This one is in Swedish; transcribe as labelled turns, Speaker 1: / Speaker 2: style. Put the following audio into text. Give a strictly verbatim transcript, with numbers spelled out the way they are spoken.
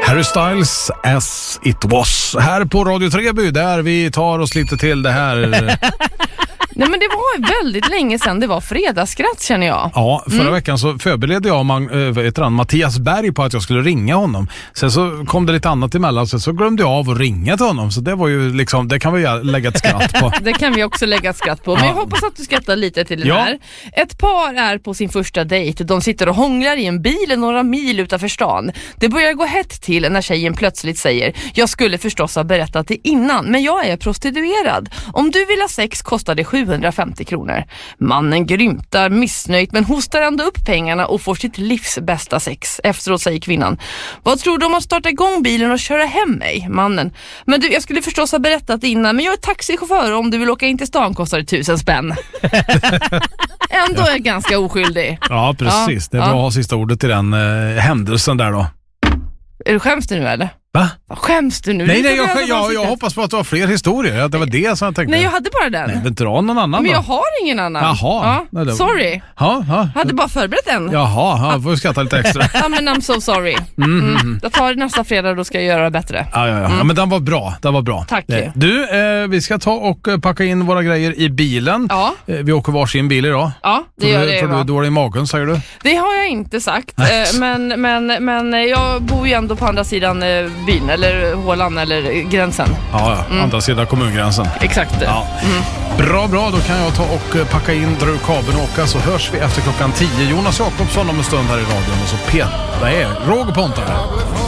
Speaker 1: Harry Styles, As It Was. Här på Radio Treby, där vi tar oss lite till det här.
Speaker 2: Nej, men det var väldigt länge sedan det var fredagsskratt, känner jag.
Speaker 1: Ja, förra
Speaker 2: Mm.
Speaker 1: veckan så förberedde jag man, äh, vet du, Mattias Berg på att jag skulle ringa honom. Sen så kom det lite annat emellan, så, så glömde jag av att ringa till honom. Så det var ju liksom, det kan vi lägga ett skratt på.
Speaker 2: Det kan vi också lägga ett skratt på. Men jag hoppas att du skrattar lite till den
Speaker 1: Ja.
Speaker 2: här. Ett par är på sin första dejt. De sitter och hånglar i en bil några mil utanför stan. Det börjar gå hett till när tjejen plötsligt säger: jag skulle förstås ha berättat det innan, men jag är prostituerad. Om du vill ha sex kostar det sjuhundrafemtio kronor. Mannen grymtar missnöjt men hostar ändå upp pengarna och får sitt livs bästa sex. Efteråt säger kvinnan: vad tror du om att starta igång bilen och köra hem mig? Mannen: men du, jag skulle förstås ha berättat innan, men jag är taxichaufför och om du vill åka in till stan kostar det tusen spänn. Ändå är ganska oskyldig.
Speaker 1: Ja, precis.
Speaker 2: Ja,
Speaker 1: det är bra
Speaker 2: ja.
Speaker 1: att ha sista ordet i den eh, händelsen där då.
Speaker 2: Är du skäms du nu eller?
Speaker 1: Va?
Speaker 2: Skäms du nu?
Speaker 1: Nej,
Speaker 2: Du
Speaker 1: nej,
Speaker 2: får
Speaker 1: jag,
Speaker 2: väl
Speaker 1: jag,
Speaker 2: bara
Speaker 1: jag,
Speaker 2: sitta-
Speaker 1: hoppas på att du har fler historier. Att det var det som jag tänkte.
Speaker 2: Nej, jag hade bara den.
Speaker 1: Nej, men dra någon annan
Speaker 2: Men
Speaker 1: då.
Speaker 2: jag har ingen annan.
Speaker 1: Jaha.
Speaker 2: Ja,
Speaker 1: Nej, det-
Speaker 2: sorry.
Speaker 1: Ja, ja.
Speaker 2: Jag hade bara förberett en.
Speaker 1: Jaha, ja, får jag skratta lite extra.
Speaker 2: Ja, men I'm so sorry. Mm. Jag tar nästa fredag och då ska jag göra det bättre.
Speaker 1: Ja, ja, ja. ja, men den var bra. Den var bra.
Speaker 2: Tack.
Speaker 1: Eh, Du, eh, vi ska ta och eh, packa in våra grejer i bilen.
Speaker 2: Ja.
Speaker 1: Eh, vi åker varsin bil idag.
Speaker 2: Ja, det
Speaker 1: För
Speaker 2: gör
Speaker 1: du,
Speaker 2: det.
Speaker 1: för du
Speaker 2: va?
Speaker 1: är dålig i magen, säger du?
Speaker 2: Det har jag inte sagt.
Speaker 1: Nej.
Speaker 2: eh, Men, men, men jag bor ju ändå på andra sidan eh, byn, eller hålan, eller gränsen.
Speaker 1: Ja, ja. Andra sidan kommungränsen.
Speaker 2: Exakt.
Speaker 1: Ja. Bra, bra. Då kan jag ta och eh, packa in, dra ur kabeln och åka, så hörs vi efter klockan tio. Jonas Jakobsson om en stund här i radion och så Peter. Det är Roger Pontare.